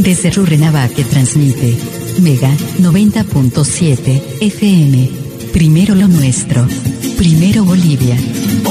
Desde Rurrenabaque que transmite Mega 90.7 FM. Primero lo nuestro. Primero Bolivia.